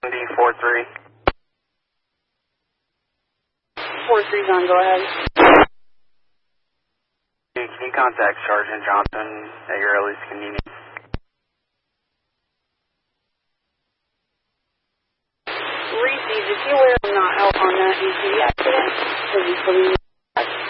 D43. 43's on, go ahead. Can you contact Sergeant Johnson at your earliest convenience? Reese, is he aware I'm not out on that ECD accident? Because he's believing